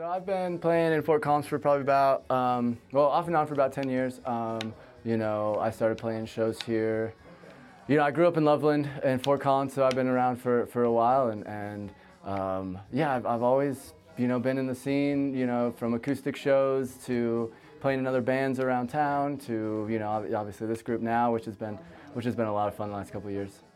I've been playing in Fort Collins for probably about, off and on for about 10 years. I started playing shows here. I grew up in Loveland and Fort Collins, so I've been around for a while. I've always, been in the scene, from acoustic shows to playing in other bands around town to, obviously this group now, which has been a lot of fun the last couple of years.